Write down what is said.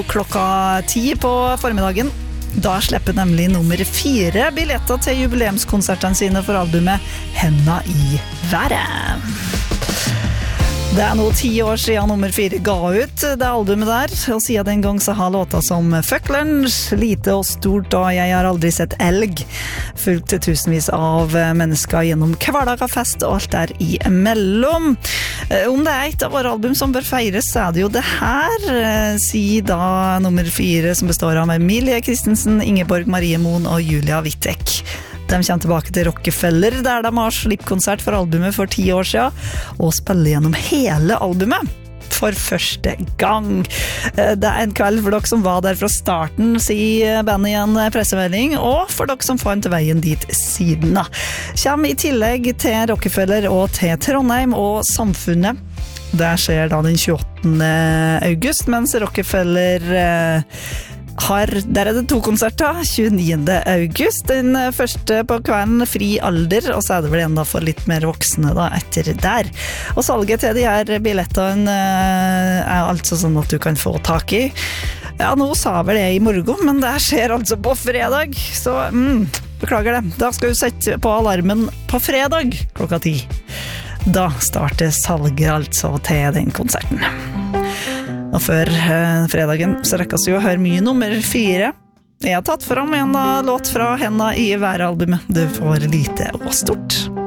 Klokka 10 på formiddagen. Da slipper nemlig nummer 4 billetter til jubileumskonsertene sine for albumet Henda i været. Det nå 10 år siden nummer 4 ga ut det albumet der, og siden den gang så har låta som Fuck Lunch, Lite og Stort og Jeg har aldri sett elg fulgt til tusenvis av mennesker gjennom hverdag og fest og alt der imellom. Om det et av våre album som bør feires, så det jo det her, sier da nummer 4, som består av Emilie Kristensen, Ingeborg Marie Moen og Julia Wittek. De kommer tilbake til Rockefeller, der de har slippkonsert for albumet for 10 år siden, og spiller gjennom hele albumet for første gang. Det en kveld for dere som var der fra starten, sier bandet i en pressemelding, og for dere som fant veien dit siden. Kommer i tillegg til Rockefeller og til Trondheim og Samfunnet. Det skjer da den 28. august, mens Rockefeller der det 2 konserter, 29. august, den første på kvelden Fri alder, og så det vel enda for litt mer voksne da, etter der. Og salget til de her billettene altså sånn at du kan få tak i. Ja, nå sa vel jeg i morgen, men det skjer altså på fredag, så beklager det. Da skal du sette på alarmen på fredag klokka 10. Da starter salget altså til den konserten. Og før fredagen så rekkes jo å høre mye nummer 4. Jeg har tatt fram en låt fra Henda i været-albumet. Du får Lite og Stort.